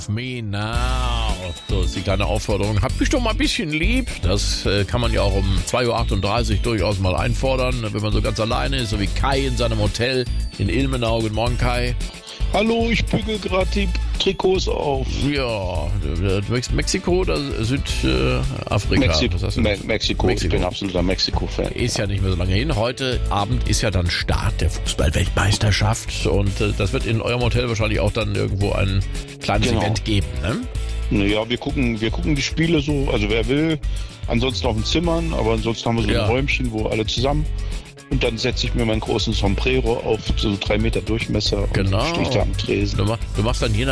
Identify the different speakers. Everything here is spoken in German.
Speaker 1: Me now. So ist die kleine Aufforderung. Hab mich doch mal ein bisschen lieb. Das kann man ja auch um 2.38 Uhr durchaus mal einfordern, wenn man so ganz alleine ist, so wie Kai in seinem Hotel in Ilmenau. Guten Morgen, Kai.
Speaker 2: Hallo, ich bügel gerade die Trikots auf.
Speaker 1: Ja, Mexiko oder Südafrika?
Speaker 2: Mexiko. Ich bin absoluter Mexiko-Fan.
Speaker 1: Ist ja nicht mehr so lange hin. Heute Abend ist ja dann Start der Fußball-Weltmeisterschaft und das wird in eurem Hotel wahrscheinlich auch dann irgendwo ein kleines Event geben, ne?
Speaker 2: Naja, wir gucken die Spiele so, also wer will, ansonsten auf den Zimmern, aber ansonsten haben wir so ein Räumchen, wo alle zusammen. Und dann setze ich mir meinen großen Sombrero auf, so 3 Meter Durchmesser und stehe da am Tresen.
Speaker 1: Du machst dann je